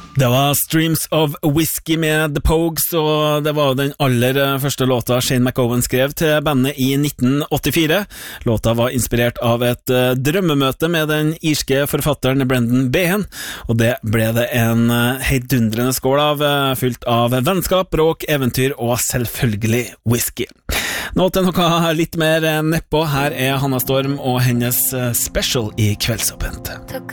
Det var Streams of Whiskey med The Pogues, og det var den aller første låta Shane McGowan skrev til bandet i 1984. Låta var inspirert av et drømmemøte med den irske forfatteren Brendan Behan, og det ble det en heidundrende skål av, fylt av vennskap, bråk, eventyr og selvfølgelig whisky. Nå til noe litt mer nedpå. Her er Hanna Storm og hennes special i Kveldsåpent.